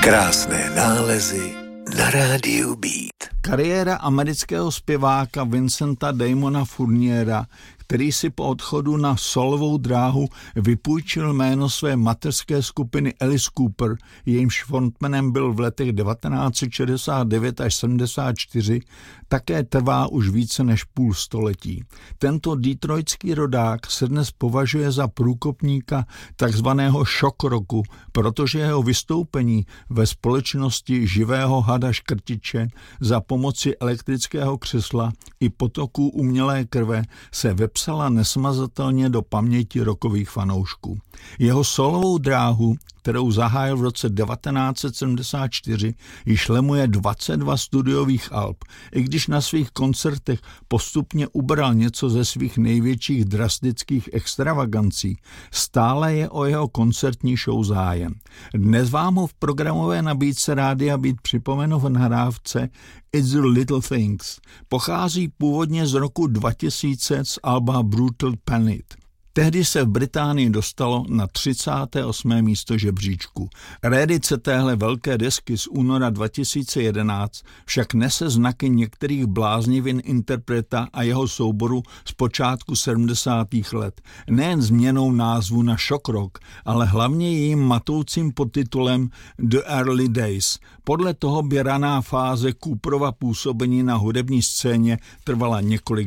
Krásné nálezy na rádiu Beat. Kariéra amerického zpěváka Vincenta Damona Fourniera, který si po odchodu na solovou dráhu vypůjčil jméno své mateřské skupiny Alice Cooper, jejímž frontmanem byl v letech 1969 až 74, také trvá už více než půl století. Tento detroitský rodák se dnes považuje za průkopníka takzvaného shock rocku, protože jeho vystoupení ve společnosti živého hada škrtiče za pomoci elektrického křesla i potoků umělé krve se vepsala nesmazatelně do paměti rockových fanoušků. Jeho solovou dráhu, kterou zahájil v roce 1974, již lemuje 22 studiových alb, i když na svých koncertech postupně ubral něco ze svých největších drastických extravagancí, stále je o jeho koncertní show zájem. Dnes vám ho v programové nabídce Rádia Beat připomenu v nahrávce It's the Little Things. Pochází původně z roku 2000 z alba Brutal Planet. Tehdy se v Británii dostalo na 38. místo žebříčku. Reedice téhle velké desky z února 2011 však nese znaky některých bláznivin interpreta a jeho souboru z počátku 70. let. Nejen změnou názvu na shock rock, ale hlavně jejím matoucím podtitulem The Early Days. Podle toho by raná fáze Cooperova působení na hudební scéně trvala několik